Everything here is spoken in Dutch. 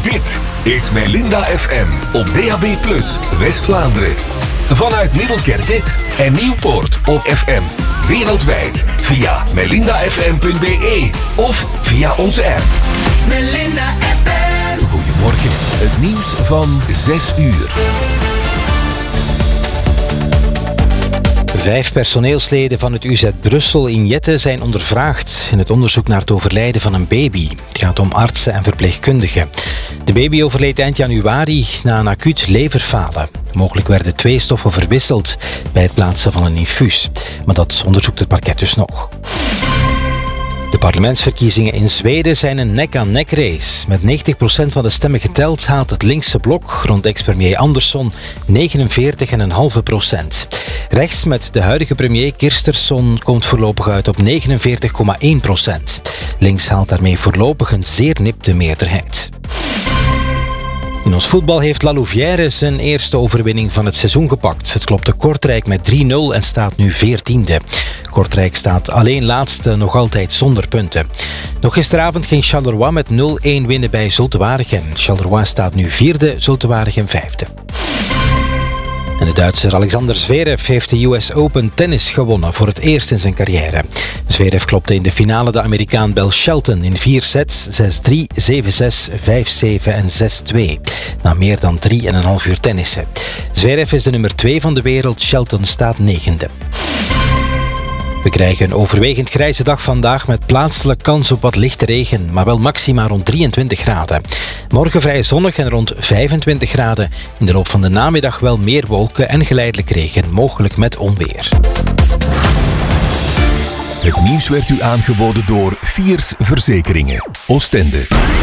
Dit is Melinda FM op DAB+, West-Vlaanderen. Vanuit Middelkerke en Nieuwpoort op FM. Wereldwijd via melindafm.be of via onze app. Melinda FM. Goedemorgen, het nieuws van 6 uur. 5 personeelsleden van het UZ Brussel in Jette zijn ondervraagd in het onderzoek naar het overlijden van een baby. Het gaat om artsen en verpleegkundigen. De baby overleed eind januari na een acuut leverfalen. Mogelijk werden 2 stoffen verwisseld bij het plaatsen van een infuus. Maar dat onderzoekt het parket dus nog. De parlementsverkiezingen in Zweden zijn een nek-aan-nek race. Met 90% van de stemmen geteld haalt het linkse blok rond ex-premier Andersson 49,5%. Rechts met de huidige premier Kristersson komt voorlopig uit op 49,1%. Links haalt daarmee voorlopig een zeer nipte meerderheid. In ons voetbal heeft La Louvière zijn eerste overwinning van het seizoen gepakt. Het klopte Kortrijk met 3-0 en staat nu 14e. Kortrijk staat alleen laatste, nog altijd zonder punten. Nog gisteravond ging Charleroi met 0-1 winnen bij Zulte Waregem. Charleroi staat nu 4e, Zulte Waregem 5e. En de Duitser Alexander Zverev heeft de US Open tennis gewonnen voor het eerst in zijn carrière. Zverev klopte in de finale de Amerikaan Bell Shelton in 4 sets, 6-3, 7-6, 5-7 en 6-2. Na meer dan 3,5 uur tennissen. Zverev is de nummer 2 van de wereld, Shelton staat 9e. We krijgen een overwegend grijze dag vandaag met plaatselijk kans op wat lichte regen, maar wel maxima rond 23 graden. Morgen vrij zonnig en rond 25 graden. In de loop van de namiddag wel meer wolken en geleidelijk regen, mogelijk met onweer. Het nieuws werd u aangeboden door Fiers Verzekeringen. Oostende.